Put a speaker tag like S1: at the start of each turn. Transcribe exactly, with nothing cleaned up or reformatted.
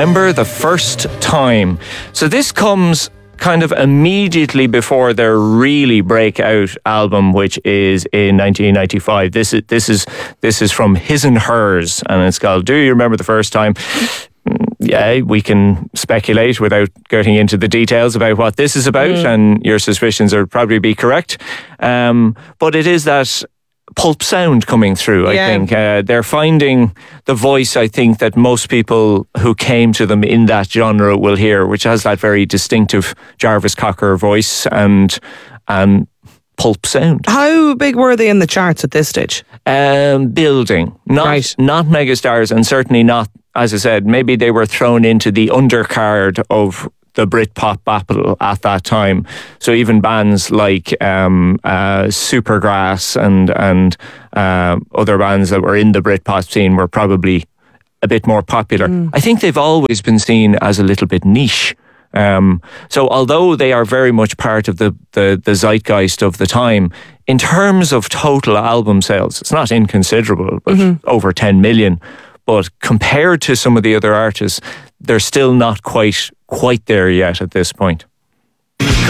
S1: Remember the First Time. So this comes kind of immediately before their really breakout album, which is in nineteen ninety-five. This is this is this is from His and Hers, and it's called Do You Remember the First Time? Yeah, we can speculate without getting into the details about what this is about, mm. and your suspicions are probably be correct. Um, but it is that pulp sound coming through, I yeah. think. Uh, they're finding the voice, I think, that most people who came to them in that genre will hear, which has that very distinctive Jarvis Cocker voice and and pulp sound.
S2: How big were they in the charts at this stage?
S1: Um, building. Not,
S2: right.
S1: not megastars, and certainly not, as I said, maybe they were thrown into the undercard of the Britpop battle at that time. So even bands like um, uh, Supergrass and and uh, other bands that were in the Britpop scene were probably a bit more popular. Mm. I think they've always been seen as a little bit niche. Um, so although they are very much part of the, the, the zeitgeist of the time, in terms of total album sales, it's not inconsiderable, but mm-hmm. over ten million. But compared to some of the other artists, they're still not quite quite there yet at this point.